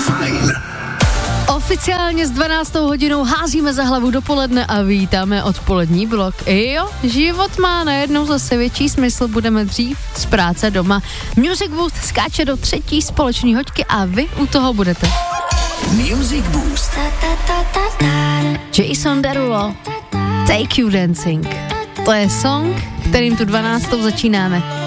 Fajn. Oficiálně s 12. hodinou házíme za hlavu dopoledne a vítáme odpolední blok. Jo, život má najednou zase větší smysl, budeme dřív z práce doma. Music Boost skáče do třetí společní hoďky a vy u toho budete. Music Boost. Jason Derulo, Take You Dancing. To je song, kterým tu 12. začínáme.